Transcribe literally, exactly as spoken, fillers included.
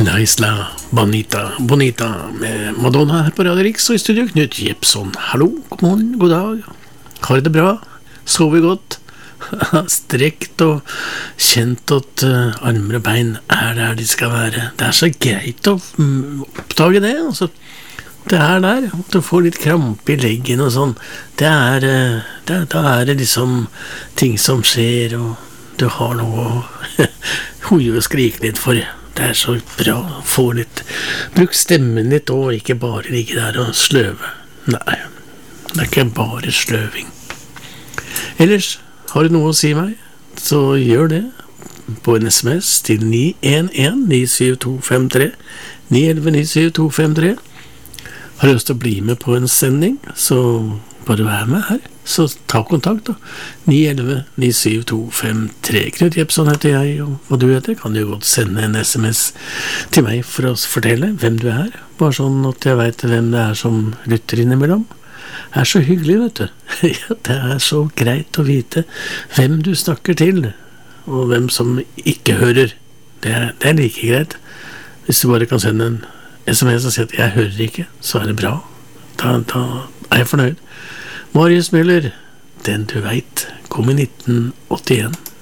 La Isla Bonita, Bonita med Madonna her på Radio Riks, og i studio Knut Jepson. Hallo, god morgen, god dag. Har det bra? Sover godt? Strekt og kjent at uh, armer og bein er der de skal være. Det er så greit å um, oppdage det, altså. Det er der, at du får litt krampe i leggen og sånn. Det er, uh, det, da er det liksom ting som skjer, og du har noe å hoie og skrike litt for. Det er så bra å få litt, bruk stemmen litt og ikke bare ligge der og sløve. Nei, det er ikke bare sløving. Ellers, har du noe å si meg, så gjør det på en sms til ni en en ni syv to fem tre, ni en en ni syv to fem tre. Har du lyst til å bli med på en sending, så bare vær med her. Så ta kontakt da, ni en en ni syv to fem tre. Knut Jepson heter jeg, og hva du heter, kan du godt sende en sms til meg for å fortelle hvem du er. Bare sånn at jeg vet hvem det er som lytter innimellom. Det er så hyggelig, vet du. Ja, det er så greit å vite hvem du snakker til, og hvem som ikke hører. Det er, det er like greit. Hvis du bare kan sende en sms og si at jeg hører ikke, så er det bra. Da, da er jeg fornøyd. Marius Müller, den du vet, kom i nitten åttien.